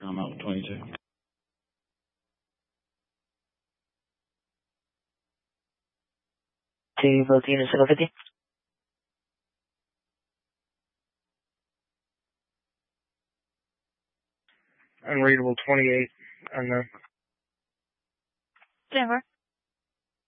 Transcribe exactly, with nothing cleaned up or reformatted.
I'm out with twenty-two. Two, both units, seven fifty. Unreadable twenty-eight, unknown. Denver.